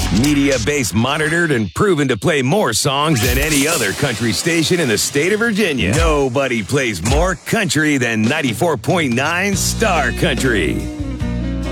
Media base monitored and proven to play more songs than any other country station in the state of Virginia. Nobody plays more country than 94.9 Star Country.